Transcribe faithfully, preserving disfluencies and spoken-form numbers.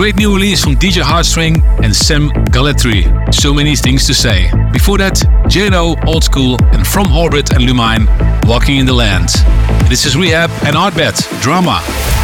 great new release from D J Heartstring and Sam Galletri. So many things to say. Before that, J N O, Old School, and From Orbit and Lumine, Walking in the Land. This is Rehab and Artbet, Drama.